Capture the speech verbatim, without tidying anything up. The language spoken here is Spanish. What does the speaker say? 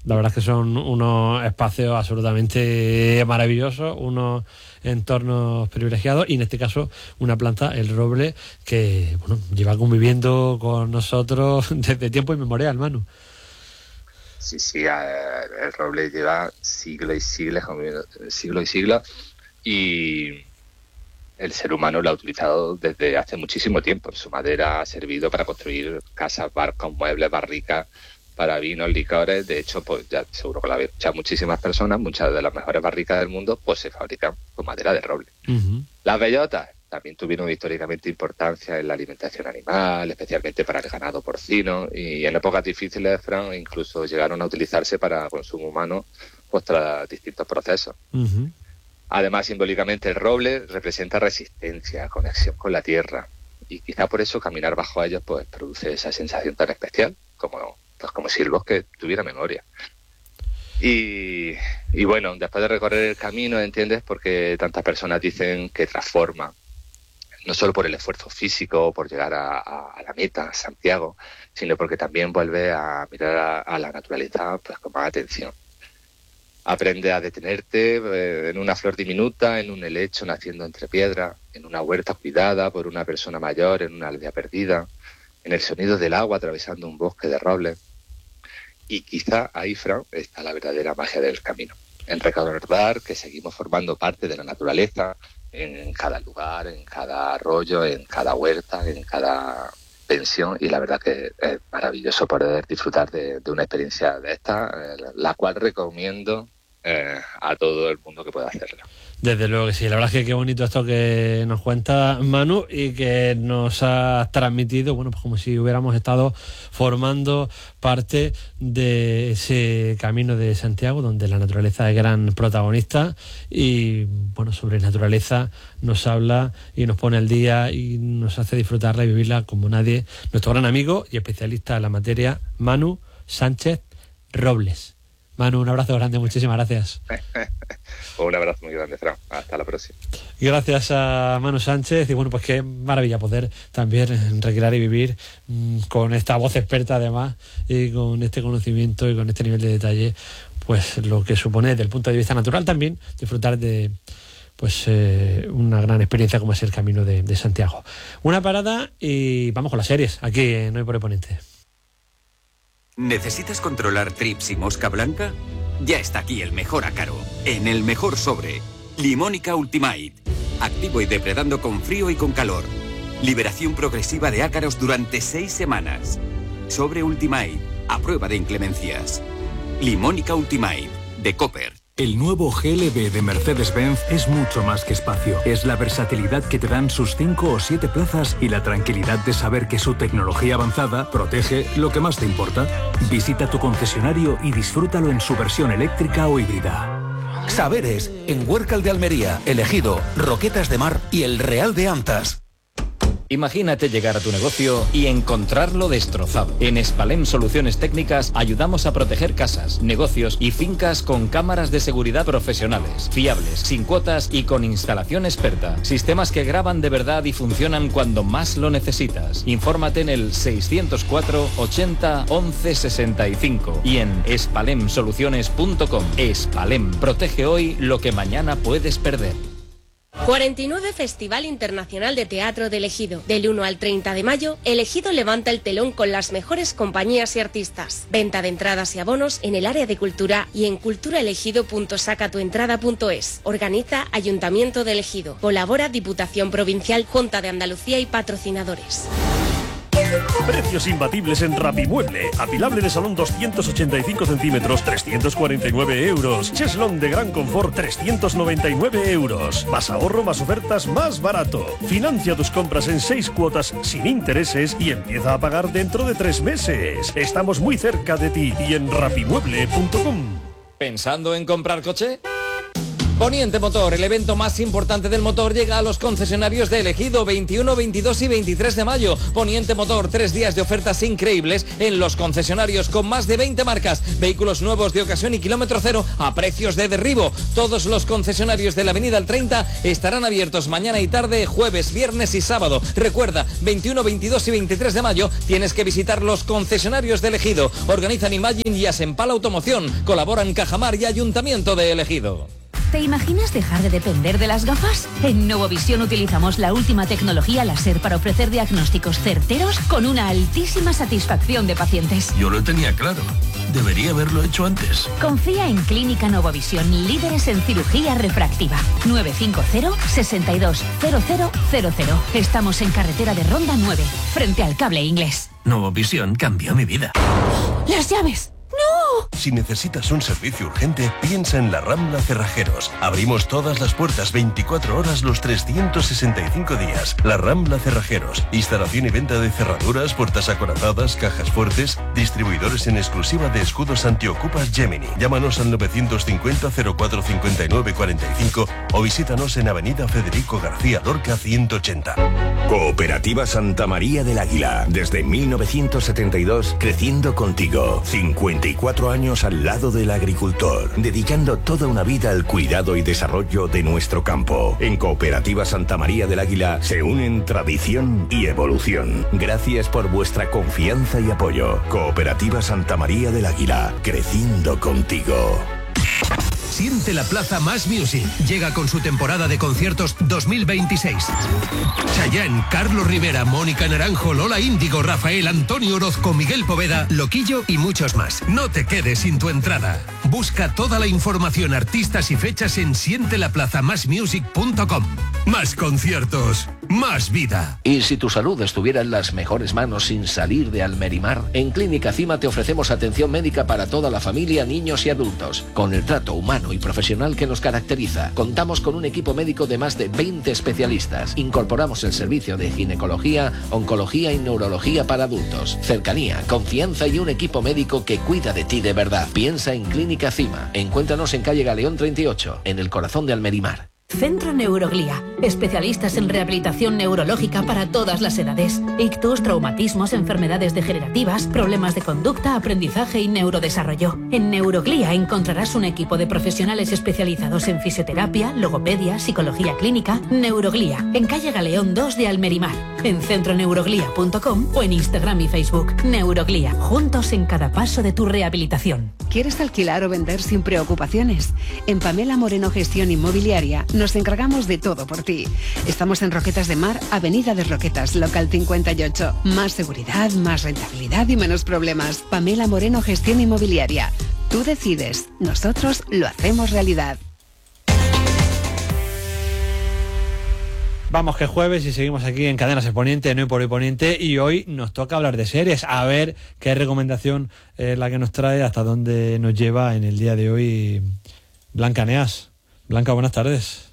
La verdad es que son unos espacios absolutamente maravillosos, unos entornos privilegiados y en este caso una planta, el roble, que bueno, lleva conviviendo con nosotros desde tiempo inmemorial, Manu. Sí, sí, el roble lleva siglos y siglos, siglos y siglos, y el ser humano lo ha utilizado desde hace muchísimo tiempo. Su madera ha servido para construir casas, barcos, muebles, barricas, para vinos, licores. De hecho, pues ya seguro que lo habéis escuchado muchísimas personas, muchas de las mejores barricas del mundo pues se fabrican con madera de roble. Uh-huh. Las bellotas también tuvieron históricamente importancia en la alimentación animal, especialmente para el ganado porcino, y en épocas difíciles, Fran, incluso llegaron a utilizarse para consumo humano pues tras distintos procesos. Uh-huh. Además, simbólicamente, el roble representa resistencia, conexión con la tierra, y quizá por eso caminar bajo ellos pues produce esa sensación tan especial, como pues como si el bosque tuviera memoria. Y, y bueno, después de recorrer el camino, ¿entiendes? Porque tantas personas dicen que transforma, no solo por el esfuerzo físico, por llegar a, a, a la meta, a Santiago, sino porque también vuelve a mirar a, a la naturaleza pues con más atención. Aprende a detenerte eh, en una flor diminuta, en un helecho naciendo entre piedras, en una huerta cuidada por una persona mayor, en una aldea perdida, en el sonido del agua atravesando un bosque de robles. Y quizá ahí, Fran, está la verdadera magia del camino, en recordar que seguimos formando parte de la naturaleza en cada lugar, en cada arroyo, en cada huerta, en cada pensión, y la verdad que es maravilloso poder disfrutar de, de una experiencia de esta, eh, la cual recomiendo eh, a todo el mundo que pueda hacerla. Desde luego que sí, la verdad es que qué bonito esto que nos cuenta Manu y que nos ha transmitido, bueno, pues como si hubiéramos estado formando parte de ese camino de Santiago, donde la naturaleza es gran protagonista y, bueno, sobre naturaleza nos habla y nos pone al día y nos hace disfrutarla y vivirla como nadie, nuestro gran amigo y especialista en la materia, Manu Sánchez Robles. Manu, un abrazo grande, muchísimas gracias. Un abrazo muy grande, Fran. Hasta la próxima. Gracias a Manu Sánchez y bueno, pues qué maravilla poder también recrear y vivir mmm, con esta voz experta además y con este conocimiento y con este nivel de detalle, pues lo que supone desde el punto de vista natural también disfrutar de pues eh, una gran experiencia como es el Camino de, de Santiago. Una parada y vamos con las series, aquí en Hoy por el Ponente. ¿Necesitas controlar trips y mosca blanca? Ya está aquí el mejor ácaro, en el mejor sobre. Limónica Ultimate. Activo y depredando con frío y con calor. Liberación progresiva de ácaros durante seis semanas. Sobre Ultimate, a prueba de inclemencias. Limónica Ultimate, de Copper. El nuevo G L B de Mercedes-Benz es mucho más que espacio. Es la versatilidad que te dan sus cinco o siete plazas y la tranquilidad de saber que su tecnología avanzada protege lo que más te importa. Visita tu concesionario y disfrútalo en su versión eléctrica o híbrida. Saberes, en Huércal de Almería, El Ejido, Roquetas de Mar y El Real de Antas. Imagínate llegar a tu negocio y encontrarlo destrozado. En Spalem Soluciones Técnicas ayudamos a proteger casas, negocios y fincas con cámaras de seguridad profesionales, fiables, sin cuotas y con instalación experta. Sistemas que graban de verdad y funcionan cuando más lo necesitas. Infórmate en el seiscientos cuatro ochenta once sesenta y cinco y en spalem soluciones punto com. Spalem, protege hoy lo que mañana puedes perder. cuarenta y nueve Festival Internacional de Teatro de El Ejido. Del uno al treinta de mayo, El Ejido levanta el telón con las mejores compañías y artistas. Venta de entradas y abonos en el área de cultura y en culturaelegido punto sacatuentrada punto es. Organiza Ayuntamiento de El Ejido. Colabora Diputación Provincial, Junta de Andalucía y patrocinadores. Precios imbatibles en Rapimueble. Apilable de salón doscientos ochenta y cinco centímetros, trescientos cuarenta y nueve euros. Cheslón de gran confort, trescientos noventa y nueve euros. Más ahorro, más ofertas, más barato. Financia tus compras en seis cuotas sin intereses y empieza a pagar dentro de tres meses. Estamos muy cerca de ti y en rapimueble punto com. ¿Pensando en comprar coche? Poniente Motor, el evento más importante del motor, llega a los concesionarios de Ejido veintiuno, veintidós y veintitrés de mayo. Poniente Motor, tres días de ofertas increíbles en los concesionarios con más de veinte marcas, vehículos nuevos de ocasión y kilómetro cero a precios de derribo. Todos los concesionarios de la Avenida El treinta estarán abiertos mañana y tarde, jueves, viernes y sábado. Recuerda, veintiuno, veintidós y veintitrés de mayo tienes que visitar los concesionarios de Ejido. Organizan Imagine y Asempal Automoción. Colaboran Cajamar y Ayuntamiento de Ejido. ¿Te imaginas dejar de depender de las gafas? En Novovisión utilizamos la última tecnología láser para ofrecer diagnósticos certeros con una altísima satisfacción de pacientes. Yo lo tenía claro. Debería haberlo hecho antes. Confía en Clínica Novovisión, líderes en cirugía refractiva. nueve cinco cero, seis dos, cero cero cero cero. Estamos en carretera de Ronda nueve, frente al Cable Inglés. Novovisión cambió mi vida. ¡Las llaves! ¡No! Si necesitas un servicio urgente, piensa en la Rambla Cerrajeros. Abrimos todas las puertas veinticuatro horas los trescientos sesenta y cinco días. La Rambla Cerrajeros. Instalación y venta de cerraduras, puertas acorazadas, cajas fuertes. Distribuidores en exclusiva de escudos antiocupas Gemini. Llámanos al novecientos cincuenta, cero cuatro cincuenta y nueve cuarenta y cinco o visítanos en Avenida Federico García Lorca ciento ochenta. Cooperativa Santa María del Águila. Desde mil novecientos setenta y dos, creciendo contigo. cincuenta y cuatro años al lado del agricultor, dedicando toda una vida al cuidado y desarrollo de nuestro campo. En Cooperativa Santa María del Águila se unen tradición y evolución. Gracias por vuestra confianza y apoyo. Cooperativa Santa María del Águila, creciendo contigo. Siente la Plaza Más Music. Llega con su temporada de conciertos dos mil veintiséis. Chayanne, Carlos Rivera, Mónica Naranjo, Lola Índigo, Rafael, Antonio Orozco, Miguel Poveda, Loquillo y muchos más. No te quedes sin tu entrada. Busca toda la información, artistas y fechas en siente la plaza más music punto com. Más conciertos, más vida. Y si tu salud estuviera en las mejores manos sin salir de Almerimar, en Clínica Cima te ofrecemos atención médica para toda la familia, niños y adultos, con el trato humano y profesional que nos caracteriza. Contamos con un equipo médico de más de veinte especialistas. Incorporamos el servicio de ginecología, oncología y neurología para adultos. Cercanía, confianza y un equipo médico que cuida de ti de verdad. Piensa en Clínica Cima. Encuéntranos en calle Galeón treinta y ocho, en el corazón de Almerimar. Centro Neuroglía. Especialistas en rehabilitación neurológica para todas las edades. Ictus, traumatismos, enfermedades degenerativas, problemas de conducta, aprendizaje y neurodesarrollo. En Neuroglía encontrarás un equipo de profesionales especializados en fisioterapia, logopedia, psicología clínica. Neuroglía, en calle Galeón dos de Almerimar. En centro neuroglía punto com o en Instagram y Facebook. Neuroglía, juntos en cada paso de tu rehabilitación. ¿Quieres alquilar o vender sin preocupaciones? En Pamela Moreno Gestión Inmobiliaria nos encargamos de todo por ti. Estamos en Roquetas de Mar, Avenida de Roquetas, local cincuenta y ocho. Más seguridad, más rentabilidad y menos problemas. Pamela Moreno Gestión Inmobiliaria. Tú decides, nosotros lo hacemos realidad. Vamos que jueves y seguimos aquí en Cadenas Exponiente, no por hoy Poniente, y hoy nos toca hablar de series, a ver qué recomendación es la que nos trae, hasta dónde nos lleva en el día de hoy Blanca Neas. Blanca, buenas tardes.